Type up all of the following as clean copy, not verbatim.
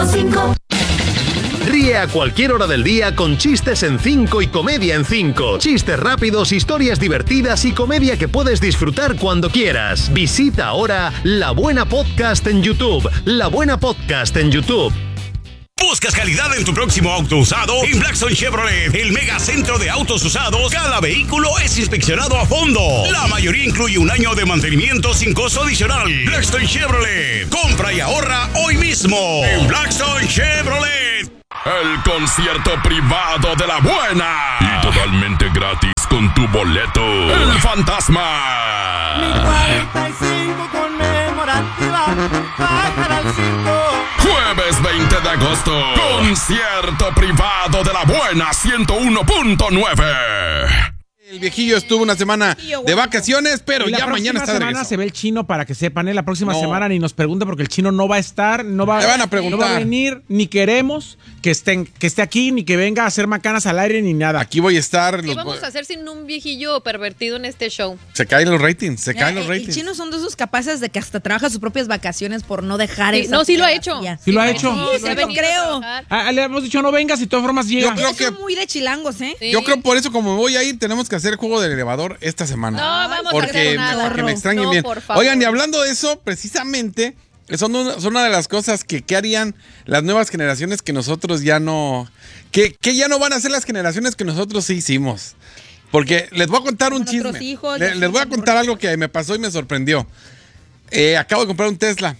105.5. Ríe a cualquier hora del día con Chistes en 5 y Comedia en 5. Chistes rápidos, historias divertidas y comedia que puedes disfrutar cuando quieras. Visita ahora La Buena Podcast en YouTube. La Buena Podcast en YouTube. ¿Buscas calidad en tu próximo auto usado? En Blackstone Chevrolet, el mega centro de autos usados, cada vehículo es inspeccionado a fondo. La mayoría incluye un año de mantenimiento sin costo adicional. Blackstone Chevrolet, compra y ahorra hoy mismo en Blackstone Chevrolet. El concierto privado de la buena y totalmente gratis con tu boleto. El Fantasma. Mi 45 conmemorativa, bajar al cinto. Jueves 20 de agosto, concierto privado de la buena 101.9. El viejillo estuvo una semana de vacaciones, pero ya mañana está de regreso. La próxima semana se ve el chino, para que sepan, la próxima semana ni nos pregunten porque el chino no va a estar, no va van a preguntar. No va a venir, ni queremos que esté aquí, ni que venga a hacer macanas al aire, ni nada. Aquí voy a estar. ¿Qué vamos a hacer sin un viejillo pervertido en este show? Se caen los ratings, El chino son de esos capaces de que hasta trabaja sus propias vacaciones por no dejar eso. No, sí lo ha hecho. Sí lo ha hecho. Sí, lo creo. Le hemos dicho no vengas y de todas formas llega. Yo creo que son muy de chilangos, ¿eh? Sí. Yo creo por eso, como me voy a ir, tenemos que hacer juego del elevador esta semana. No, vamos a hacer nada. Porque me extrañen No, bien. por favor. Oigan, y hablando de eso, precisamente, son una de las cosas que harían las nuevas generaciones que nosotros ya no... Que ya no van a ser las generaciones que nosotros sí hicimos. Porque les voy a contar un chisme. Les voy a contar algo que me pasó y me sorprendió. Acabo de comprar un Tesla.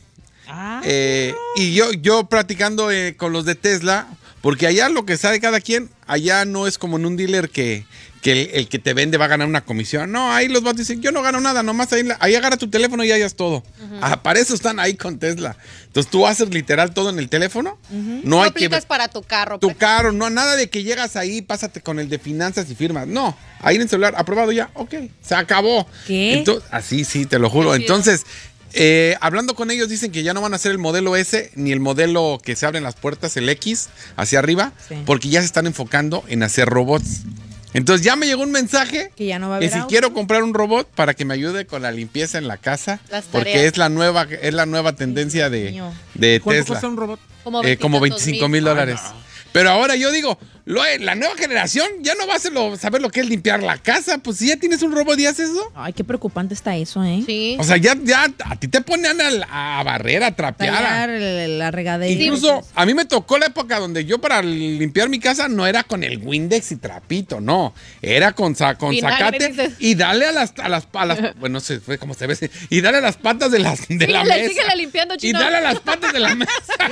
Y yo platicando con los de Tesla, porque allá lo que sabe cada quien, allá no es como en un dealer que el que te vende va a ganar una comisión. No, ahí los vatos dicen, yo no gano nada, nomás ahí agarra tu teléfono y hayas todo. Para eso están ahí con Tesla. Entonces tú haces literal todo en el teléfono. No hay aplicas para tu carro. Tu carro, no, nada de que llegas ahí, pásate con el de finanzas y firmas. No, ahí en el celular, aprobado ya, ok, se acabó. ¿Qué? Entonces, así, sí, te lo juro. Entonces, hablando con ellos, dicen que ya no van a hacer el modelo S ni el modelo que se abren las puertas, el X, hacia arriba, porque ya se están enfocando en hacer robots. Entonces ya me llegó un mensaje que ya no va a que haber si quiero comprar un robot para que me ayude con la limpieza en la casa, porque es la nueva tendencia de Tesla. ¿Cuánto cuesta un robot? Como $25,000. Pero ahora yo digo, la nueva generación ya no va a saber lo que es limpiar la casa. Pues si ya tienes un robot y haces eso. Ay, qué preocupante está eso, ¿eh? Sí. O sea, ya a ti te ponen a barrer, a trapear. La regadera. Incluso a mí me tocó la época donde yo para limpiar mi casa no era con el Windex y trapito, no. Era con zacate y dale a las bueno, no sé, fue como se ve. Y dale a las patas de la mesa. Síguele limpiando, chino. Y dale a las patas de la mesa.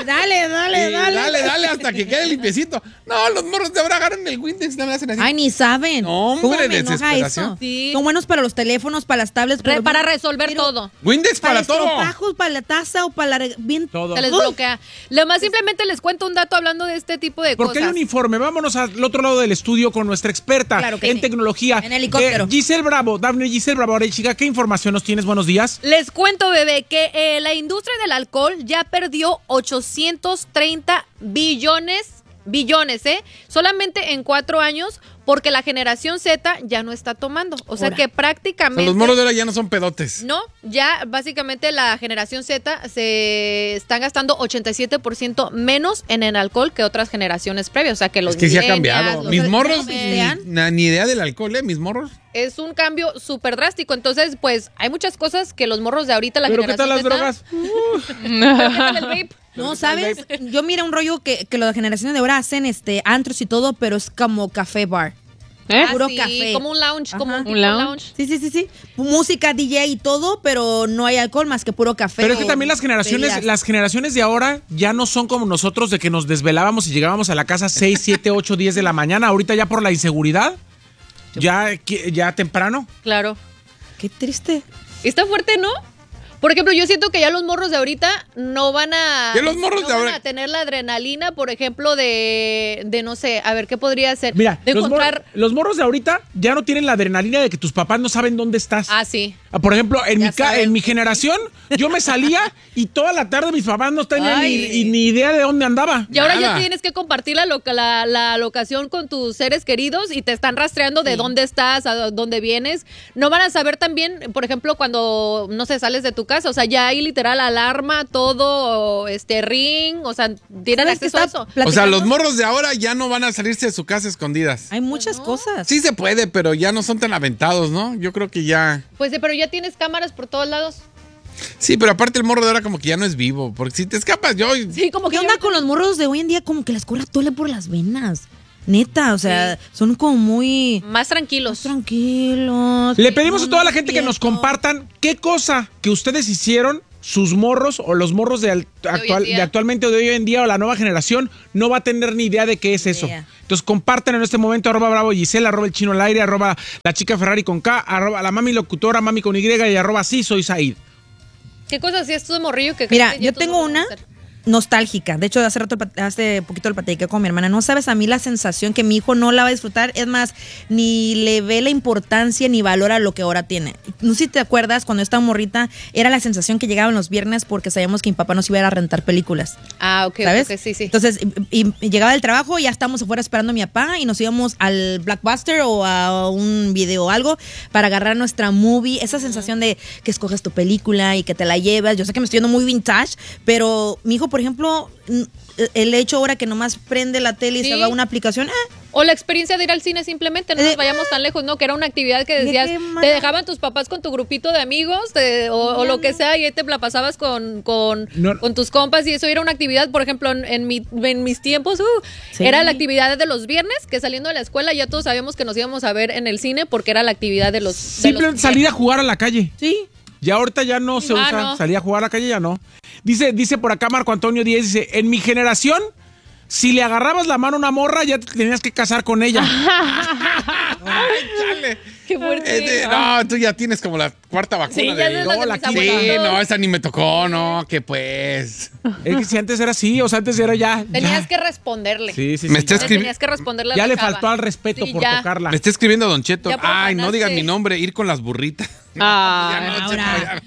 Dale hasta que quede limpiecito. No, los morros de ahora agarran el Windex y no me hacen así. Ay, ni saben. No, hombre, desesperación. Sí. Son buenos para los teléfonos, para las tablets. Para resolver todo. Windex para todo. Para estos para la taza o para la... Bien todo. Se les bloquea. Lo más simplemente les cuento un dato hablando de este tipo de Porque cosas. hay un informe. Vámonos al otro lado del estudio con nuestra experta en tecnología. En helicóptero. Giselle Bravo. Dafne Giselle Bravo. Ahora, chica, ¿qué información nos tienes? Buenos días. Les cuento, bebé, que la industria del alcohol ya perdió 830 billones, solamente en 4 años, porque la generación Z ya no está tomando. O sea que prácticamente... Los morros de ahora ya no son pedotes. No, ya básicamente la generación Z se están gastando 87% menos en el alcohol que otras generaciones previas. O sea que los se ha cambiado. Mis morros, ni idea del alcohol, mis morros. Es un cambio súper drástico. Entonces, pues, hay muchas cosas que los morros de ahorita, la ¿Pero qué generación tal las Z, drogas? No, ¿sabes? Yo mira un rollo que las generaciones de ahora hacen antros y todo, pero es como café bar. Puro café. Como un lounge, como un tipo lounge. Sí. Música, DJ y todo, pero no hay alcohol más que puro café. Pero es que también las generaciones de ahora ya no son como nosotros de que nos desvelábamos y llegábamos a la casa 6, 7, 8, 10 de la mañana. Ahorita ya por la inseguridad, ya temprano. Claro. Qué triste. Está fuerte, ¿no? Por ejemplo, yo siento que ya los morros de ahorita no van a... ¿Qué los morros de ahora? Van a tener la adrenalina, por ejemplo, de no sé, a ver, ¿qué podría ser? Mira, de encontrar... los morros de ahorita ya no tienen la adrenalina de que tus papás no saben dónde estás. Ah, sí. Por ejemplo, en mi generación, yo me salía y toda la tarde mis papás no tenían ni idea de dónde andaba. Y ahora ya tienes que compartir la locación con tus seres queridos y te están rastreando de dónde estás, a dónde vienes. No van a saber también, por ejemplo, cuando, no sé, sales de tu casa. O sea, ya hay literal alarma, todo, ring, o sea, tienen acceso a eso. O sea, los morros de ahora ya no van a salirse de su casa escondidas. Hay muchas cosas. Sí se puede, pero ya no son tan aventados, ¿no? Yo creo que ya... Pues pero ya tienes cámaras por todos lados. Sí, pero aparte el morro de ahora como que ya no es vivo, porque si te escapas yo... Sí, como que ¿Qué onda con los morros de hoy en día? Como que les corre tole por las venas. Neta, o sea, son como muy... Más tranquilos. Tranquilos. Le pedimos a toda la gente que nos compartan qué cosa que ustedes hicieron, sus morros o los morros de actualmente o de hoy en día o la nueva generación no va a tener ni idea de qué es eso. Entonces compartan en este momento @BravoGisela, @El Chino al Aire, @La Chica Ferrari con K, @La Mami Locutora, Mami con Y y @Sí Soy Said. ¿Qué cosas hacías tú de morrillo que Mira, yo tengo una nostálgica. De hecho, hace poquito lo platiqué con mi hermana. No sabes a mí la sensación que mi hijo no la va a disfrutar. Es más, ni le ve la importancia ni valora lo que ahora tiene. No sé si te acuerdas, cuando estaba morrita, era la sensación que llegaban los viernes porque sabíamos que mi papá nos iba a ir a rentar películas. Ah, ok, ¿sabes? Okay, sí. Entonces, y llegaba del trabajo y ya estábamos afuera esperando a mi papá y nos íbamos al Blockbuster o a un video o algo para agarrar nuestra movie. Esa sensación de que escoges tu película y que te la llevas. Yo sé que me estoy yendo muy vintage, pero mi hijo, por ejemplo, el hecho ahora que nomás prende la tele y se va a una aplicación. O la experiencia de ir al cine simplemente, no nos vayamos tan lejos, ¿no? Que era una actividad que decías, te dejaban tus papás con tu grupito de amigos o lo que sea y ahí te la pasabas con tus compas y eso era una actividad, por ejemplo, en mis tiempos, era la actividad de los viernes, que saliendo de la escuela ya todos sabíamos que nos íbamos a ver en el cine porque era la actividad de los... Simplemente salir a jugar a la calle. Sí. Ya ahorita ya no se usa, no. Salir a jugar a la calle ya no. Dice por acá Marco Antonio Díez, dice, en mi generación, si le agarrabas la mano a una morra, ya te tenías que casar con ella. Ay, chale. Qué fuerte. No, tú ya tienes como la cuarta vacuna. Sí, ya de... no, la Sí, no, esa ni me tocó, no, que pues. Es que si antes era así, o sea, antes era ya. Tenías que responderle. Sí. Me está Tenías que responderle a ya la le chava. faltó al respeto por tocarla. Me está escribiendo Don Cheto. Ya Ay, no profanaste. digas mi nombre, ir con las burritas. Ahora.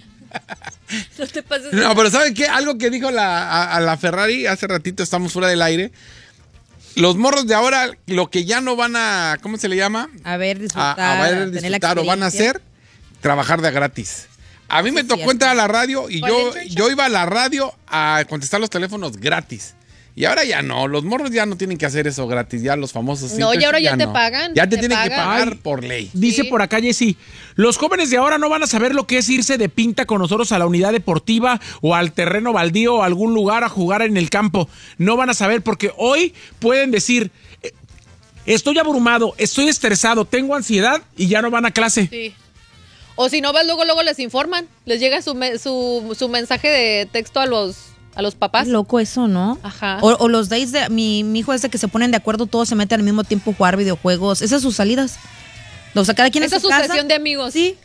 No te pases. No, pero ¿saben qué? Algo que dijo a la Ferrari hace ratito, estamos fuera del aire. Los morros de ahora, lo que ya no van a, ¿cómo se le llama? A ver, disfrutar. A ver, tener la disfrutar o van a experiencia. hacer, trabajar de gratis. A mí me tocó cierto. entrar a la radio y ¿Cuál yo iba a la radio a contestar los teléfonos gratis. Y ahora ya no, los morros ya no tienen que hacer eso gratis, ya los famosos. No, y ahora ya te pagan, Ya te te tienen que pagan. pagar Ay. por ley. Dice Sí. por acá Jessy, los jóvenes de ahora no van a saber lo que es irse de pinta con nosotros a la unidad deportiva o al terreno baldío o a algún lugar a jugar en el campo. No van a saber porque hoy pueden decir, estoy abrumado, estoy estresado, tengo ansiedad y ya no van a clase. Sí. O si no vas, luego les informan. Les llega su mensaje de texto a los papás. Es loco eso, ¿no? Ajá. O los days de mi hijo es de que se ponen de acuerdo, todos se meten al mismo tiempo a jugar videojuegos. Esas son sus salidas. O sea, cada quien Esa en es su su casa. sesión de amigos. Sí.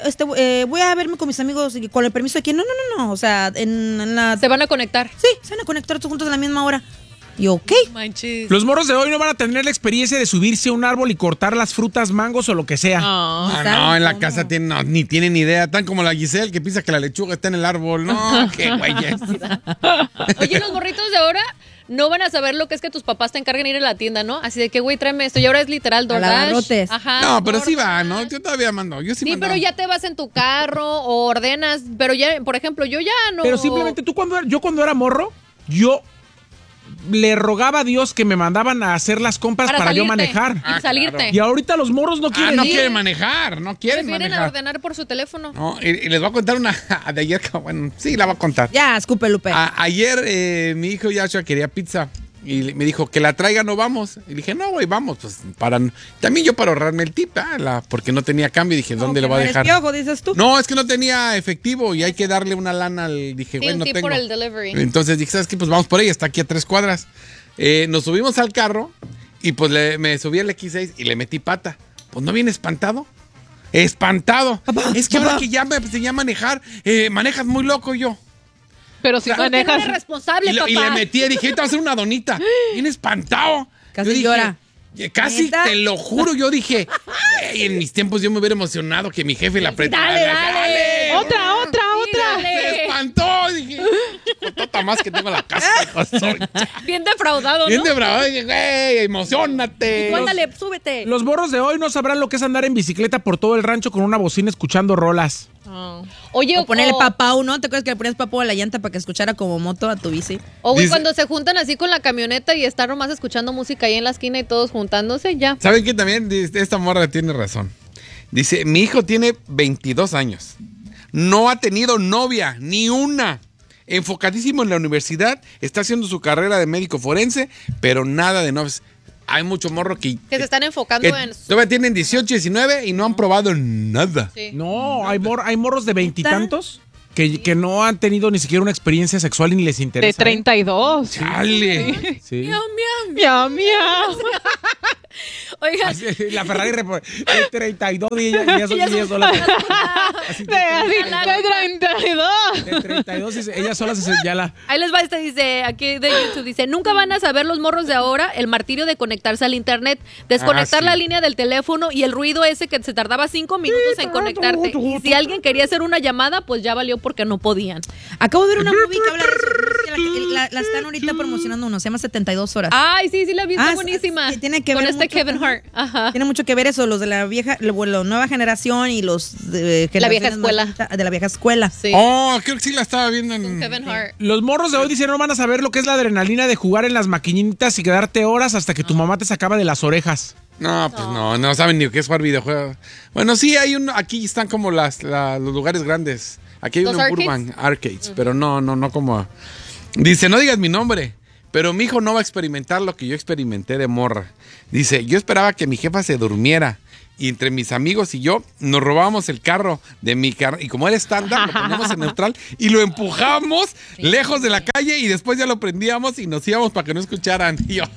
Voy a verme con mis amigos y con el permiso de quién. No. O sea, en la... Se van a conectar. Sí, se van a conectar todos juntos a la misma hora. Y ok. Manches. Los morros de hoy no van a tener la experiencia de subirse a un árbol y cortar las frutas, mangos o lo que sea. No, en la ¿cómo? casa ni tienen idea. Tan como la Giselle que piensa que la lechuga está en el árbol. No, qué güeyes. Oye, los morritos de ahora no van a saber lo que es que tus papás te encarguen ir a la tienda, ¿no? Así de que, güey, tráeme esto. Y ahora es literal DoorDash. abarrotes. Ajá. No, pero sí DoorDash. va, ¿no? Yo todavía mando. Yo sí Sí, mando. pero ya te vas en tu carro o ordenas. Pero ya, por ejemplo, yo ya no. Pero simplemente yo cuando era morro, yo le rogaba a Dios que me mandaban a hacer las compras para yo salirte manejar. Y salirte. Y ahorita los morros no quieren no ir. quieren manejar, no quieren Prefieren manejar. ordenar por su teléfono. No, y les voy a contar una de ayer, que, bueno, sí, la voy a contar. Ya, escupe, Lupe. Ayer mi hijo Yashua quería pizza y me dijo que la traiga, no vamos. Y le dije, no, güey, vamos. Pues también yo para ahorrarme el tip, porque no tenía cambio. Dije, ¿dónde le voy a dejar? Piojo, dices tú. No, es que no tenía efectivo y hay que darle una lana. Dije, Sí, güey, un no tip tengo. por el delivery. Entonces dije, ¿sabes qué? Pues vamos por ella, está aquí a 3 cuadras. Nos subimos al carro y pues me subí al X6 y le metí pata. Pues no viene espantado. Espantado. Es que ahora que ya me enseñé a manejar, manejas muy loco yo. Pero si manejas. Eres responsable, Y le papá. metí, dije, te va a hacer una donita. Bien espantado. Casi Yo dije, llora. Casi, ¿Neta? te lo juro, yo dije, "Ey, en mis tiempos yo me hubiera emocionado que mi jefe la apretara. Dale. Otra. Se espantó, dije, chicotota más que tengo en la casa. hijo, soy Bien defraudado, bien ¿no? de bravo, dije, güey, emocionate. Súbete. Los morros de hoy no sabrán lo que es andar en bicicleta por todo el rancho con una bocina escuchando rolas. Oye, O ponerle papau, ¿no? ¿Te acuerdas que le ponías papau a la llanta para que escuchara como moto a tu bici? O güey, Dice- cuando se juntan así con la camioneta y están nomás escuchando música ahí en la esquina y todos juntándose, ya. ¿Saben qué también? Esta morra tiene razón. Dice, mi hijo tiene 22 años. No ha tenido novia, ni una. Enfocadísimo en la universidad, está haciendo su carrera de médico forense, pero nada de novias. Hay mucho morro que Que se están enfocando que en... todavía tienen 18, 19 y no han probado nada. Sí. No, hay morros de veintitantos que no han tenido ni siquiera una experiencia sexual y ni les interesa. De 32. Chale. Sí. Miau, miau. Oigan, Así, la Ferrari de 32 y ya son 10 dólares. Así De 32. de 32 y ella sola se señala. ahí les va dice, aquí de YouTube, dice, nunca van a saber los morros de ahora el martirio de conectarse al internet, desconectar sí. la línea del teléfono y el ruido ese que se tardaba 5 minutos en conectarte. Y si alguien quería hacer una llamada, pues ya valió porque no podían. Acabo de ver una movie que habla de eso. La están ahorita promocionando uno, se llama 72 horas. Ay, sí, la vi, está Ah, buenísima. sí, tiene que con ver este mucho, Kevin ajá. Hart. Ajá. Tiene mucho que ver eso, los de la nueva generación y los de La vieja generaciones escuela. de la vieja escuela. Sí. Oh, creo que sí la estaba viendo con en... Kevin Hart. Los morros de hoy dicen no van a saber lo que es la adrenalina de jugar en las maquinitas y quedarte horas hasta que tu mamá te sacaba de las orejas. No, pues no saben ni qué es jugar videojuegos. Bueno, sí, hay uno, aquí están como los lugares grandes. Aquí hay ¿Los uno en arcades? Burbank, arcades, pero no como... Dice, no digas mi nombre, pero mi hijo no va a experimentar lo que yo experimenté de morra. Dice, yo esperaba que mi jefa se durmiera y entre mis amigos y yo nos robábamos el carro de mi carro y como era estándar, lo poníamos en neutral y lo empujamos lejos de la calle y después ya lo prendíamos y nos íbamos para que no escucharan. Y yo,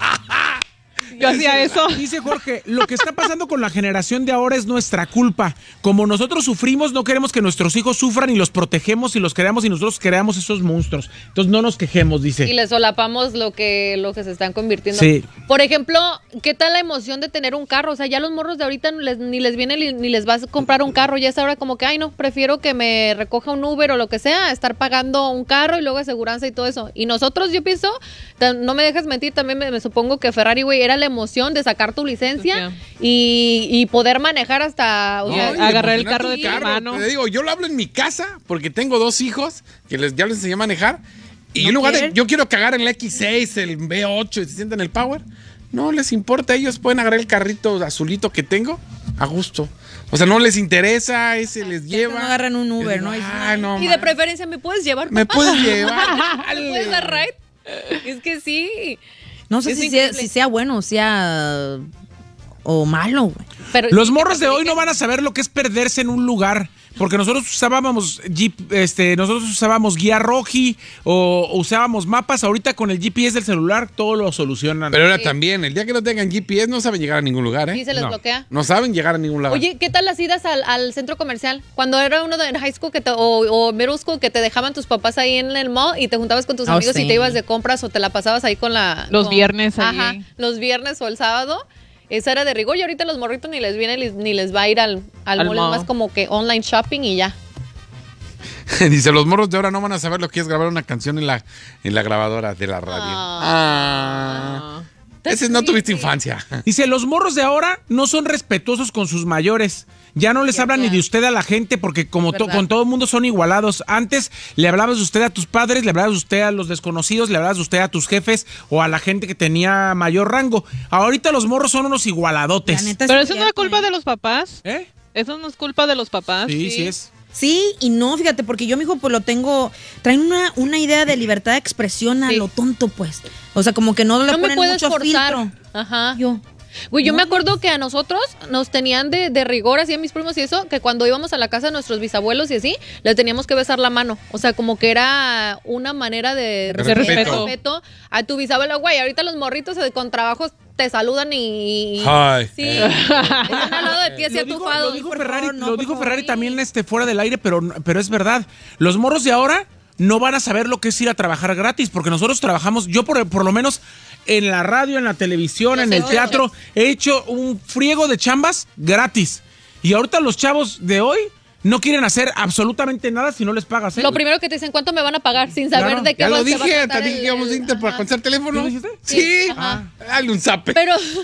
Yo hacía eso. Dice Jorge, lo que está pasando con la generación de ahora es nuestra culpa. Como nosotros sufrimos, no queremos que nuestros hijos sufran y los protegemos y los creamos y nosotros creamos esos monstruos. Entonces no nos quejemos, dice. Y les solapamos lo que se están convirtiendo. Sí. Por ejemplo, ¿qué tal la emoción de tener un carro? O sea, ya los morros de ahorita ni les viene ni les vas a comprar un carro. Ya es ahora como que, ay, no, prefiero que me recoja un Uber o lo que sea, a estar pagando un carro y luego aseguranza y todo eso. Y nosotros, yo pienso, no me dejes mentir, también me supongo que Ferrari, güey, era la emoción de sacar tu licencia y poder manejar hasta... O sea, y agarrar el emocionar carro tu de tu hermano. Te digo, yo lo hablo en mi casa porque tengo 2 hijos que ya les enseñé a manejar. Y en lugar de, yo quiero cagar en el X6, el V8 y se sienten el Power. No les importa, ellos pueden agarrar el carrito azulito que tengo a gusto. O sea, no les interesa, ese les lleva. No agarran un Uber, ¿no? No, y de preferencia, ¿me puedes llevar? ¿Me papá? puedes llevar? ¿Me puedes dar ride? Es que sí. No sé Es si increíble. sea bueno o sea o malo, güey. Pero Los sí, morros de que- hoy no van a saber lo que es perderse en un lugar. Porque nosotros usábamos nosotros usábamos guía roji o usábamos mapas. Ahorita con el GPS del celular todo lo solucionan. Pero ahora también, el día que no tengan GPS no saben llegar a ningún lugar, ¿eh? Sí, se les No. bloquea. No saben llegar a ningún lado. Oye, ¿qué tal las idas al centro comercial? Cuando era uno de high school o middle school que te dejaban tus papás ahí en el mall y te juntabas con tus Oh, amigos sí. y te ibas de compras o te la pasabas ahí con la... Los viernes ahí. Ajá, los viernes o el sábado. Esa era de rigor y ahorita los morritos ni les viene ni les va a ir al Al mall. mall. Es más como que online shopping y ya. Dice, los morros de ahora no van a saber lo que es grabar una canción en la grabadora de la radio. Ese no tuviste infancia. Dice, los morros de ahora no son respetuosos con sus mayores. Ya no les hablan ni de usted a la gente porque como ¿Verdad? con todo el mundo son igualados. Antes le hablabas de usted a tus padres, le hablabas de usted a los desconocidos, le hablabas de usted a tus jefes o a la gente que tenía mayor rango. Ahorita los morros son unos igualadotes. La neta, Pero sí, eso no es cierto, culpa ¿eh? de los papás. ¿Eh? Eso no es culpa de los papás. Sí es. Sí y no, fíjate, porque yo, mijo, pues lo tengo. Traen una idea de libertad de expresión a Sí. lo tonto, pues. O sea, como que no le No me ponen puedes mucho forzar. filtro. Ajá. Yo. Güey, yo No. me acuerdo que a nosotros nos tenían de rigor, así a mis primos y eso, que cuando íbamos a la casa de nuestros bisabuelos y así, les teníamos que besar la mano. O sea, como que era una manera de respeto. a tu bisabuelo. Güey, ahorita los morritos con trabajos te saludan y... Ay. Sí. Están al lado de ti así Lo dijo atufados. Ferrari, Por favor, no, lo por dijo favor. Ferrari también fuera del aire, pero es verdad. Los morros de ahora no van a saber lo que es ir a trabajar gratis, porque nosotros trabajamos, yo por lo menos en la radio, en la televisión, Yo en sé, el teatro, he hecho un friego de chambas gratis. Y ahorita los chavos de hoy no quieren hacer absolutamente nada si no les pagas. ¿eh? Lo primero que te dicen, ¿cuánto me van a pagar? Sin saber Claro. de qué Ya lo se va a dije, tratar te dije que íbamos a Inter para ajá. conocer teléfono. ¿Sí lo dijiste? Sí. Ajá. Dale un zape. Pero,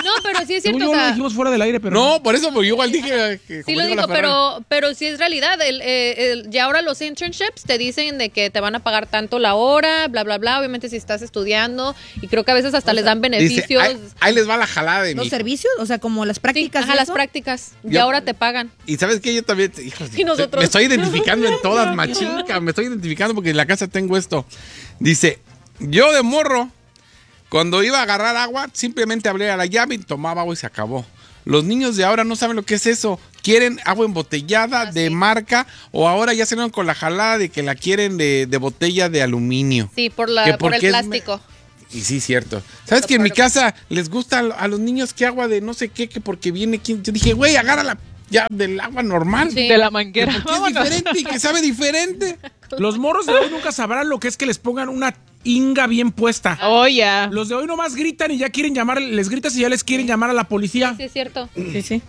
No, pero sí es Según cierto. yo O sea, lo dijimos fuera del aire, pero No, por eso yo igual dije que... sí como lo dijo digo, la Ferrari. pero sí es realidad. Ya ahora los internships te dicen de que te van a pagar tanto la hora, bla, bla, bla. Obviamente si estás estudiando. Y creo que a veces hasta les dan beneficios. Dice, ahí les va la jalada de ¿Los mí. servicios? O sea, como las Sí, prácticas. ajá, y las eso. prácticas. Y Yo- ahora te pagan. Y ¿sabes qué? Yo también, hijos, Y nosotros. me estoy identificando en todas, machica. Me estoy identificando porque en la casa tengo esto. Dice, yo de morro, cuando iba a agarrar agua, simplemente abría la llave y tomaba agua y se acabó. Los niños de ahora no saben lo que es eso. Quieren agua embotellada de marca o ahora ya se van con la jalada de que la quieren de botella de aluminio. Sí, por Que el porque es plástico. Y sí, cierto. ¿Sabes que en mi casa les gusta a los niños que agua de no sé qué, que porque viene quien? Yo dije, güey, agárrala ya del agua normal. Sí. De la manguera. Que porque es diferente y que sabe diferente. los morros de hoy nunca sabrán lo que es que les pongan una inga bien puesta. Oh, ya. Los de hoy nomás gritan y ya quieren llamar, les gritas y ya les quieren llamar a la policía. Sí, es cierto. Sí, sí.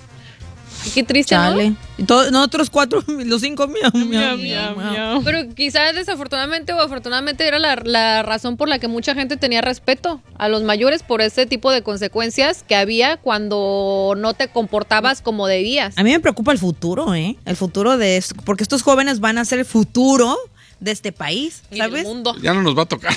Y qué triste, Chale. ¿no? Y nosotros 4, los 5, miau, Miau, miau, miau, miau. miau. Pero quizás desafortunadamente o afortunadamente era la razón por la que mucha gente tenía respeto a los mayores por ese tipo de consecuencias que había cuando no te comportabas como debías. A mí me preocupa el futuro, ¿eh? El futuro de esto, porque estos jóvenes van a ser el futuro de este país, Y del ¿sabes? mundo. Ya no nos va a tocar.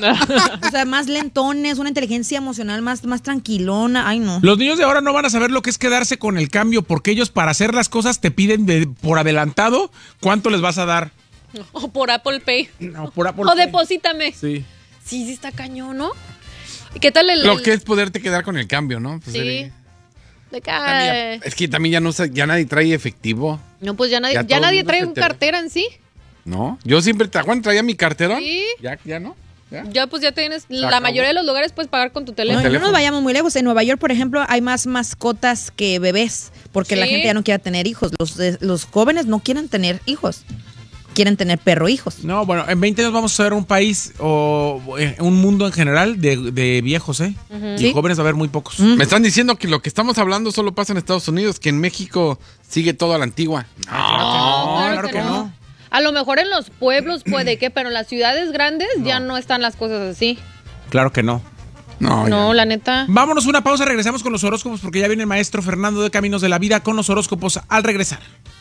O sea, más lentones, una inteligencia emocional más tranquilona. Ay, no. Los niños de ahora no van a saber lo que es quedarse con el cambio porque ellos para hacer las cosas te piden por adelantado cuánto les vas a dar. O por Apple Pay. No, por Apple O Pay. deposítame. Sí. Sí, está cañón, ¿no? ¿Y qué tal Lo que es poderte quedar con el cambio, ¿no? Pues Sí. De que, también- es que también ya nadie trae efectivo, no, pues ya Ya todo ya el nadie mundo trae se un te- cartera en sí. ¿no? Yo siempre traía mi carterón. Sí. Ya no. Ya. Ya pues ya tienes, la acabó. mayoría de los lugares puedes pagar con tu No, teléfono. no nos vayamos muy lejos. En Nueva York, por ejemplo, hay más mascotas que bebés, porque la Sí. gente ya no quiere tener hijos. Los jóvenes no quieren tener hijos, quieren tener perro hijos. No, bueno, en 20 años vamos a ver un país o un mundo en general de viejos, ¿eh? Y Sí. jóvenes va a haber muy pocos. Me están diciendo que lo que estamos hablando solo pasa en Estados Unidos, que en México sigue todo a la antigua. No, claro que no. A lo mejor en los pueblos puede que, pero en las ciudades grandes ya no están las cosas así. Claro que no. No, No, la neta. Vámonos una pausa, regresamos con los horóscopos porque ya viene el maestro Fernando de Caminos de la Vida con los horóscopos al regresar.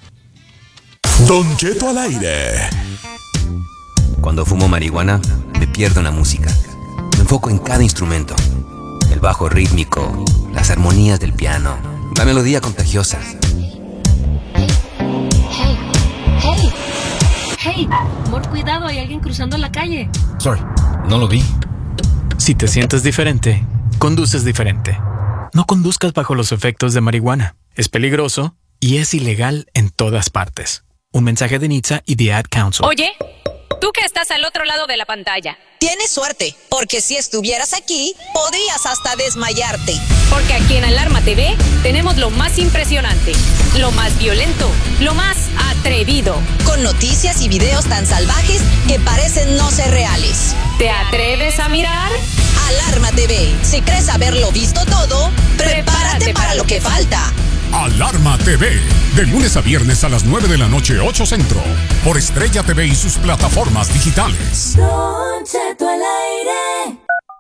Don Cheto al aire. Cuando fumo marihuana, me pierdo en la música. Me enfoco en cada instrumento. El bajo rítmico, las armonías del piano, la melodía contagiosa. Hey, amor, cuidado, hay alguien cruzando la calle. Sorry, no lo vi. Si te sientes diferente, conduces diferente. No conduzcas bajo los efectos de marihuana. Es peligroso y es ilegal en todas partes. Un mensaje de NHTSA y The Ad Council. Oye, tú que estás al otro lado de la pantalla. Tienes suerte, porque si estuvieras aquí, podrías hasta desmayarte. Porque aquí en Alarma TV tenemos lo más impresionante, lo más violento, lo más atrevido. Con noticias y videos tan salvajes que parecen no ser reales. ¿Te atreves a mirar? Alarma TV. Si crees haberlo visto todo, prepárate para lo que falta. Alarma TV, de lunes a viernes a las 9 de la noche, 8 Centro, por Estrella TV y sus plataformas digitales. Don Cheto al aire.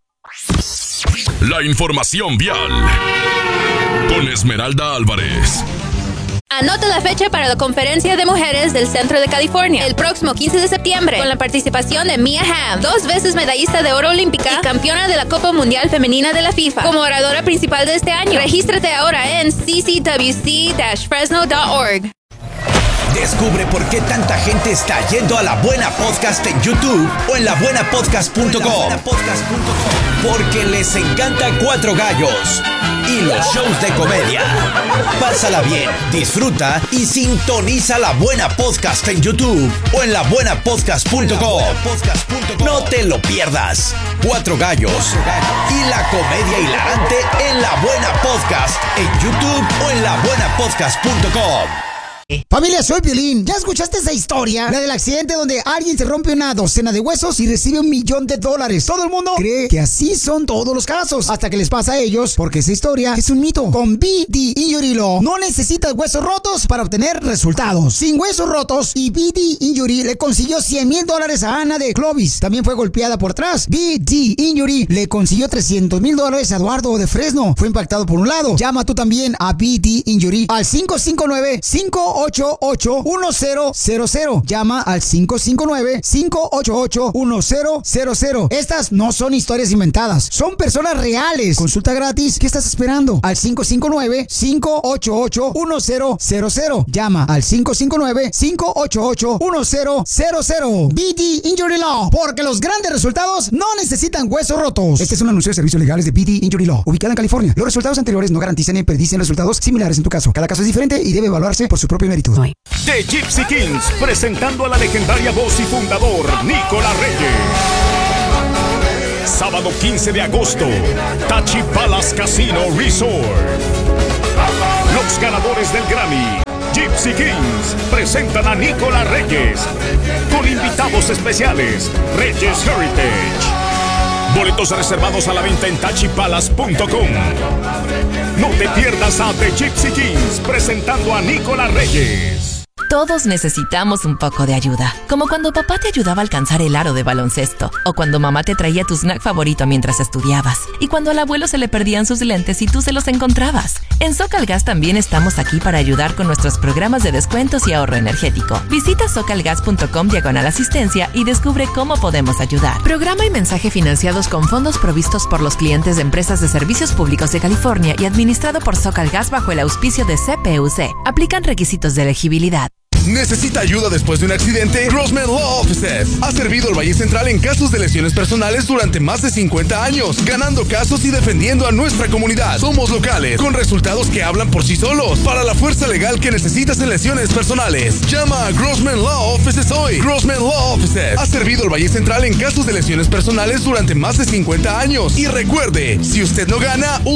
La información vial con Esmeralda Álvarez. Anota la fecha para la conferencia de mujeres del Centro de California, el próximo 15 de septiembre, con la participación de Mia Hamm, 2 veces medallista de oro olímpica y campeona de la Copa Mundial Femenina de la FIFA, como oradora principal de este año. Regístrate ahora en ccwc-fresno.org. Descubre por qué tanta gente está yendo a La Buena Podcast en YouTube o en labuenapodcast.com. Porque les encanta Cuatro Gallos y los shows de comedia. Pásala bien, disfruta y sintoniza La Buena Podcast en YouTube o en labuenapodcast.com. No te lo pierdas. Cuatro Gallos y la comedia hilarante en La Buena Podcast en YouTube o en labuenapodcast.com. Familia, soy Piolín. ¿Ya escuchaste esa historia? La del accidente donde alguien se rompe una docena de huesos y recibe $1 millón. Todo el mundo cree que así son todos los casos, hasta que les pasa a ellos, porque esa historia es un mito. Con BD Injury Law no necesitas huesos rotos para obtener resultados. Sin huesos rotos, y BD Injury le consiguió $100,000 a Ana de Clovis. También fue golpeada por atrás. BD Injury le consiguió $300,000 a Eduardo de Fresno. Fue impactado por un lado. Llama tú también a BD Injury al 559-588-1000. Llama al 559-588-1000. Estas no son historias inventadas, son personas reales. Consulta gratis. ¿Qué estás esperando? Al 559-588-1000. Llama al 559-588-1000. BD Injury Law, porque los grandes resultados no necesitan huesos rotos. Este es un anuncio de servicios legales de BD Injury Law, ubicada en California. Los resultados anteriores no garantizan ni predicen resultados similares en tu caso. Cada caso es diferente y debe evaluarse por su propio mérito. The Gypsy Kings, presentando a la legendaria voz y fundador, Nicola Reyes. Sábado 15 de agosto, Tachi Palace Casino Resort. Los ganadores del Grammy, Gypsy Kings, presentan a Nicola Reyes, con invitados especiales, Reyes Heritage. Boletos reservados a la venta en tachipalace.com. No te pierdas a The Gypsy Kings presentando a Nicola Reyes. Todos necesitamos un poco de ayuda, como cuando papá te ayudaba a alcanzar el aro de baloncesto, o cuando mamá te traía tu snack favorito mientras estudiabas, y cuando al abuelo se le perdían sus lentes y tú se los encontrabas. En Socalgas también estamos aquí para ayudar con nuestros programas de descuentos y ahorro energético. Visita socalgas.com/asistencia y descubre cómo podemos ayudar. Programa y mensaje financiados con fondos provistos por los clientes de empresas de servicios públicos de California y administrado por Socalgas bajo el auspicio de CPUC. Aplican requisitos de elegibilidad. ¿Necesita ayuda después de un accidente? Grossman Law Offices ha servido al Valle Central en casos de lesiones personales durante más de 50 años, ganando casos y defendiendo a nuestra comunidad. Somos locales, con resultados que hablan por sí solos. Para la fuerza legal que necesitas en lesiones personales, llama a Grossman Law Offices hoy. Grossman Law Offices ha servido al Valle Central en casos de lesiones personales durante más de 50 años. Y recuerde, si usted no gana,